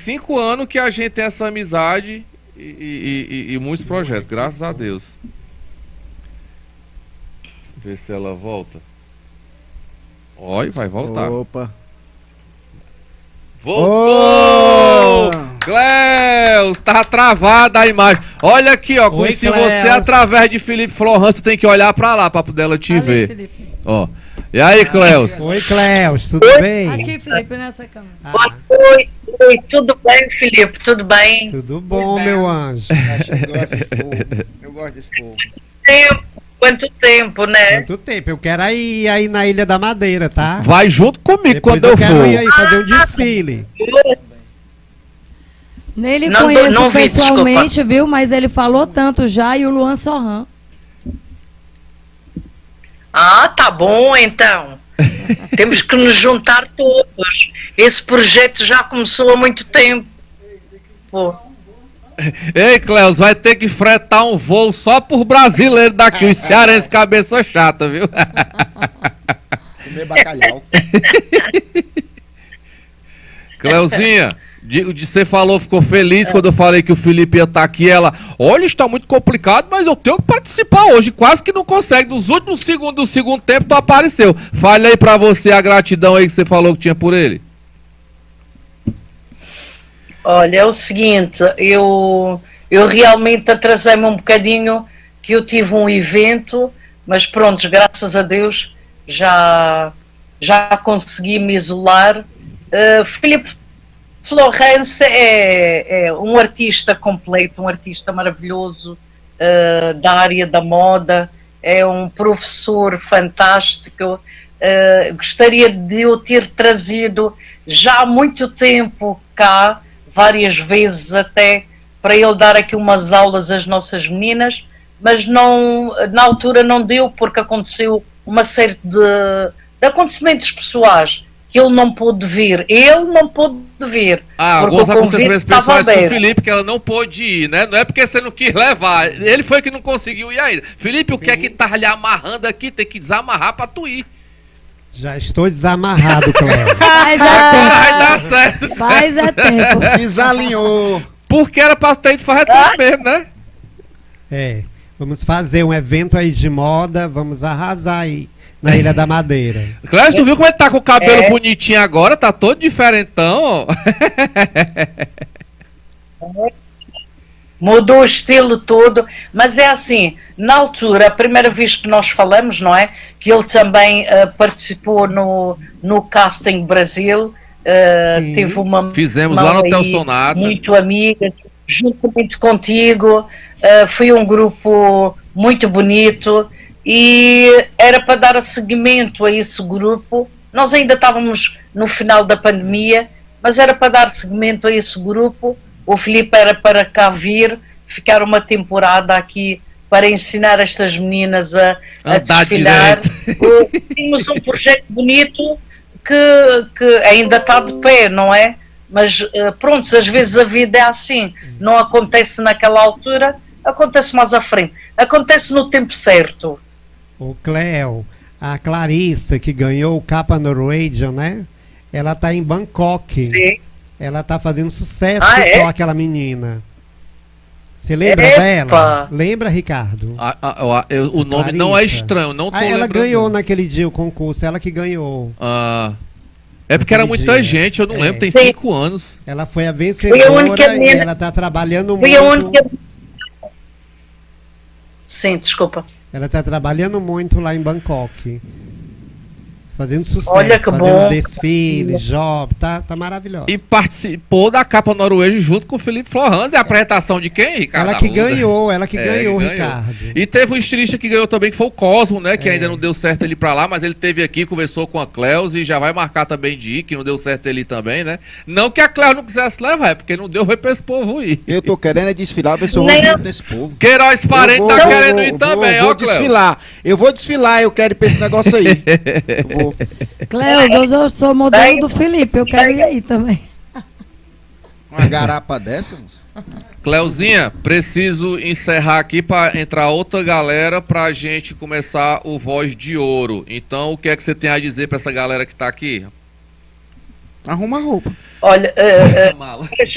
5 anos que a gente tem essa amizade e muitos projetos, graças a Deus. Ver se ela volta. Oi, vai voltar. Opa. Voltou! Cléus, tá travada a imagem. Olha aqui, ó. Oi, se Cléus. você, através de Felipe Florence, tu tem que olhar pra lá pra poder ela te ver. Felipe. Ó. E aí, Cléus? Oi, Cléus, tudo bem? Aqui, Felipe, nessa câmera. Oi, tudo bem, Felipe? Tudo bem? Tudo bom, meu anjo? Eu gosto desse povo. Quanto tempo, né? Quanto tempo? Eu quero ir aí na Ilha da Madeira, tá? Vai junto comigo Depois quando eu quero for. ir aí fazer um desfile. Nele Não, conheço não vi, pessoalmente, viu? Mas ele falou tanto já, e o Luan Sorran. Ah, tá bom, então. Temos que nos juntar todos. Esse projeto já começou há muito tempo. Pô. Ei, Cléus, vai ter que fretar um voo só por brasileiro daqui, os cearenses cabeça chata, viu? Comer bacalhau. Cleuzinha, você falou, ficou feliz quando eu falei que o Felipe ia estar aqui. Ela, olha, está muito complicado, mas eu tenho que participar hoje. Quase que não consegue. Nos últimos segundos do segundo tempo, tu apareceu. Fale aí pra você a gratidão aí que você falou que tinha por ele. Olha, é o seguinte, eu realmente atrasei-me um bocadinho, que eu tive um evento, mas pronto, graças a Deus já consegui me isolar. Filipe Florence é um artista completo, um artista maravilhoso da área da moda, é um professor fantástico. Gostaria de eu ter trazido já há muito tempo cá, várias vezes até, para ele dar aqui umas aulas às nossas meninas, mas não, na altura não deu, porque aconteceu uma série de acontecimentos pessoais que ele não pôde vir. Ele não pôde vir. Alguns acontecimentos pessoais com o Felipe, que ela não pôde ir, né? Não é porque você não quis levar. Ele foi que não conseguiu ir ainda. Felipe, o que é que tá lhe amarrando aqui? Tem que desamarrar pra tu ir. Já estou desamarrado, Cléo. Faz Vai dar certo. Faz tempo. Desalinhou. Porque era pra ter ido fazer tudo mesmo, né? É, vamos fazer um evento aí de moda, vamos arrasar aí na Ilha da Madeira. Cléo, tu viu como ele tá com o cabelo bonitinho agora? Tá todo diferentão, ó. Mudou o estilo todo, mas é assim, na altura, a primeira vez que nós falamos, não é? Que ele também participou no Casting Brasil, teve uma... Fizemos lá no Hotel Sonata. Muito amiga, juntamente contigo, foi um grupo muito bonito e era para dar seguimento a esse grupo. Nós ainda estávamos no final da pandemia, mas era para dar seguimento a esse grupo. O Filipe era para cá vir, ficar uma temporada aqui para ensinar estas meninas a desfilar. Tínhamos um projeto bonito que ainda está de pé, não é? Mas pronto, às vezes a vida é assim. Não acontece naquela altura, acontece mais à frente. Acontece no tempo certo. Ô Cléo, a Clarissa que ganhou o Capa Norwegian, né? Ela tá em Bangkok. Sim. Ela tá fazendo sucesso, é? só aquela menina. Você lembra dela? Lembra, Ricardo? O nome Clarissa. não é estranho, não tô ela lembrando. ganhou naquele dia o concurso, ela que ganhou. É porque era Naquele muita dia. gente, eu não lembro, tem Sim. 5 anos. Ela foi a Foi a vencedora única e menina- ela tá trabalhando Foi a muito. única... Sim, desculpa. Ela tá trabalhando muito lá em Bangkok. Fazendo sucesso, Olha que fazendo bom. desfiles, job, tá maravilhosa. E participou da capa norueguesa junto com o Felipe Florence. É a apresentação de quem, Ricardo? Ela que Arruda? ganhou, Ganhou. Ricardo. E teve um estilista que ganhou também, que foi o Cosmo, né? Que ainda não deu certo ele ir pra lá, mas ele teve aqui, conversou com a Cleus e já vai marcar também de ir, que não deu certo ele ir também, né? Não que a Cleus não quisesse levar, é porque não deu, foi pra esse povo ir. Eu tô querendo desfilar, ver se eu vou junto desse povo. Queiroz Parente tá querendo ir também, eu vou ó, Cleus. desfilar. Eu vou desfilar, eu quero ir pra esse negócio aí. Eu vou. Cleus, hoje eu sou modelo do Felipe, eu quero ir aí também. Uma garapa dessa, moço? Cleuzinha, preciso encerrar aqui para entrar outra galera pra gente começar o Voz de Ouro. Então, o que é que você tem a dizer pra essa galera que tá aqui? Arruma a roupa. Olha, Mala.